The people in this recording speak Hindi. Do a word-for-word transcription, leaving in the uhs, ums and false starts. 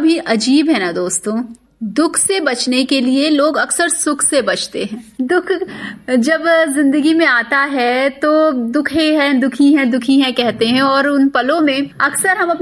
भी अजीब है ना दोस्तों। दुख से बचने के लिए लोग अक्सर सुख से बचते हैं। दुख जब जिंदगी में आता है तो दुखे हैं, दुखी हैं, दुखी हैं कहते हैं, और उन पलों में अक्सर हम